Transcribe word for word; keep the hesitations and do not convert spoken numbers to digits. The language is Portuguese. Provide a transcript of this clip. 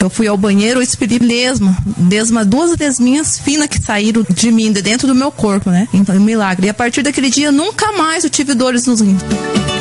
Eu fui ao banheiro, eu expeli lesma, lesma, duas lesminhas finas que saíram de mim, de dentro do meu corpo, né? Então, um milagre. E a partir daquele dia, nunca mais eu tive dores nos rins.